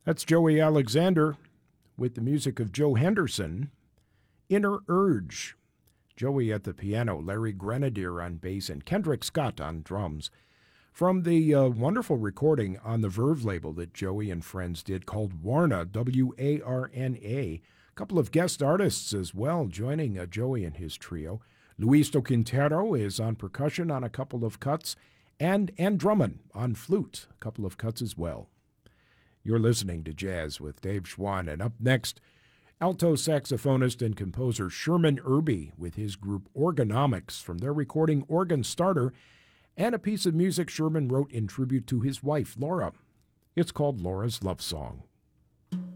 That's Joey Alexander with the music of Joe Henderson, Inner Urge. Joey at the piano, Larry Grenadier on bass, and Kendrick Scott on drums. From the wonderful recording on the Verve label that Joey and friends did called Warna, W-A-R-N-A. A couple of guest artists as well joining Joey and his trio. Luis Do Quintero is on percussion on a couple of cuts, and Drummond on flute, a couple of cuts as well. You're listening to Jazz with Dave Schwann, and up next, alto saxophonist and composer Sherman Irby with his group Organomics from their recording Organ Starter, and a piece of music Sherman wrote in tribute to his wife, Laura. It's called Laura's Love Song.